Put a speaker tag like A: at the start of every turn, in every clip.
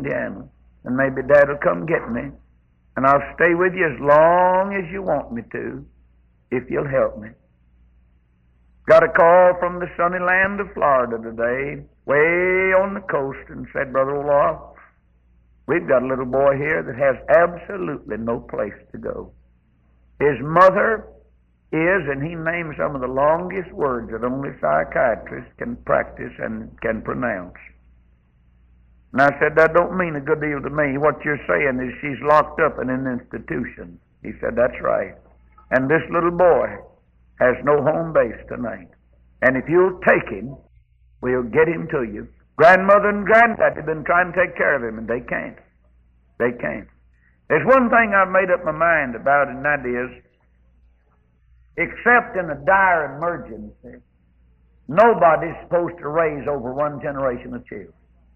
A: Indiana, and maybe Dad will come get me, and I'll stay with you as long as you want me to, if you'll help me. Got a call from the sunny land of Florida today, way on the coast, and said, Brother Olaf, we've got a little boy here that has absolutely no place to go. His mother is, and he named some of the longest words that only psychiatrists can practice and can pronounce. And I said, that don't mean a good deal to me. What you're saying is she's locked up in an institution. He said, that's right. And this little boy has no home base tonight. And if you'll take him, we'll get him to you. Grandmother and granddad have been trying to take care of him, and they can't. They can't. There's one thing I've made up my mind about, and that is, except in a dire emergency, nobody's supposed to raise over one generation of children.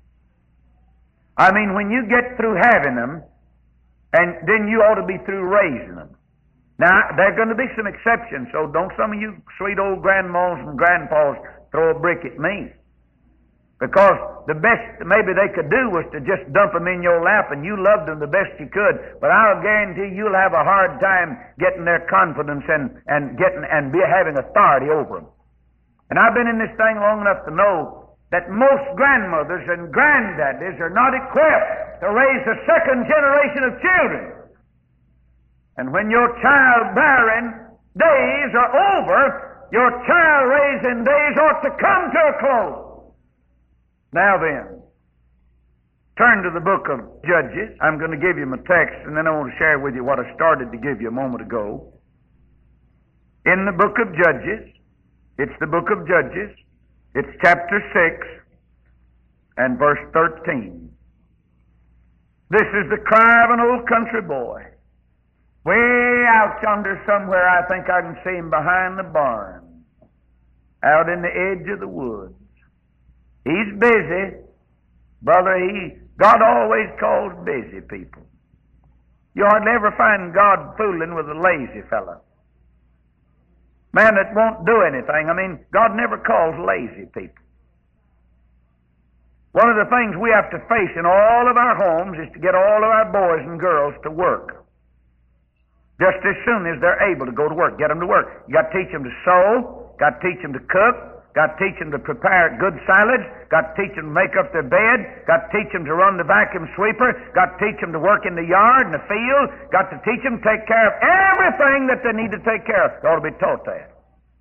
A: I mean, when you get through having them, and then you ought to be through raising them. Now, there are going to be some exceptions, so don't some of you sweet old grandmas and grandpas throw a brick at me. Because the best maybe they could do was to just dump them in your lap, and you loved them the best you could. But I'll guarantee you'll have a hard time getting their confidence and having authority over them. And I've been in this thing long enough to know that most grandmothers and granddaddies are not equipped to raise a second generation of children. And when your childbearing days are over, your child-raising days ought to come to a close. Now then, turn to the book of Judges. I'm going to give you my text, and then I want to share with you what I started to give you a moment ago. In the book of Judges, it's the book of Judges, it's chapter 6 and verse 13. This is the cry of an old country boy. Way out yonder somewhere, I think I can see him behind the barn, out in the edge of the woods. He's busy. Brother, God always calls busy people. You hardly ever find God fooling with a lazy fellow. Man that won't do anything. I mean, God never calls lazy people. One of the things we have to face in all of our homes is to get all of our boys and girls to work. Just as soon as they're able to go to work, get them to work. You got to teach them to sew, got to teach them to cook, got to teach them to prepare good salads, got to teach them to make up their bed, got to teach them to run the vacuum sweeper, got to teach them to work in the yard and the field, got to teach them to take care of everything that they need to take care of. They ought to be taught that.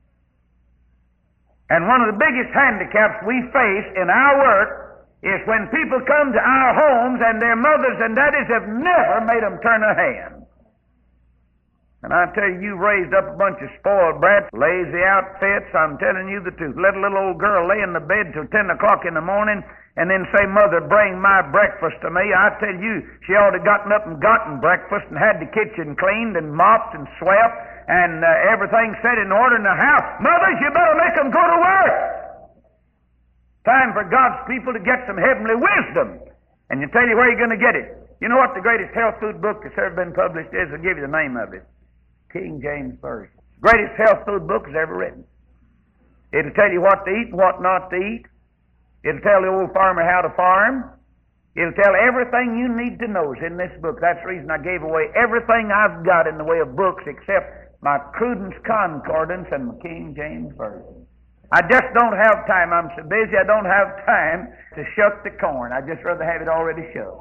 A: And one of the biggest handicaps we face in our work is when people come to our homes and their mothers and daddies have never made them turn a hand. And I tell you, you've raised up a bunch of spoiled brats, lazy outfits. I'm telling you the truth. Let a little old girl lay in the bed till 10 o'clock in the morning and then say, Mother, bring my breakfast to me. I tell you, she ought to have gotten up and gotten breakfast and had the kitchen cleaned and mopped and swept and everything set in order in the house. Mothers, you better make them go to work. Time for God's people to get some heavenly wisdom. And you tell you where you're going to get it. You know what the greatest health food book that's ever been published is? I'll give you the name of it. King James Version. Greatest health food book that's ever written. It'll tell you what to eat and what not to eat. It'll tell the old farmer how to farm. It'll tell everything you need to know is in this book. That's the reason I gave away everything I've got in the way of books except my Cruden's Concordance and my King James Version. I just don't have time. I'm so busy I don't have time to shuck the corn. I'd just rather have it already shucked.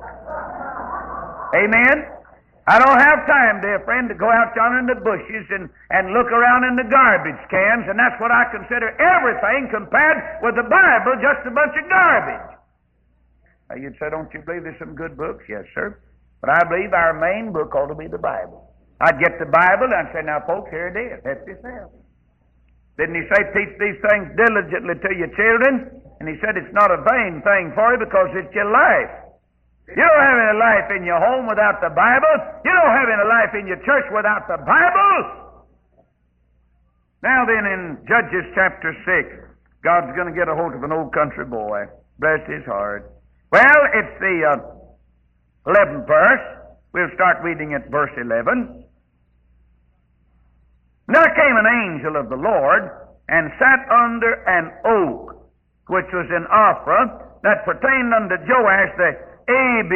A: Amen? I don't have time, dear friend, to go out yonder in the bushes and look around in the garbage cans, and that's what I consider everything compared with the Bible, just a bunch of garbage. Now, you'd say, don't you believe there's some good books? Yes, sir. But I believe our main book ought to be the Bible. I'd get the Bible, and I'd say, now, folks, here it is. Help yourself. Didn't he say, teach these things diligently to your children? And he said, it's not a vain thing for you because it's your life. You don't have any life in your home without the Bible. You don't have any life in your church without the Bible. Now then, in Judges chapter 6, God's going to get a hold of an old country boy. Bless his heart. Well, it's the 11th verse. We'll start reading at verse 11. There came an angel of the Lord and sat under an oak, which was in Ophrah, that pertained unto Joash the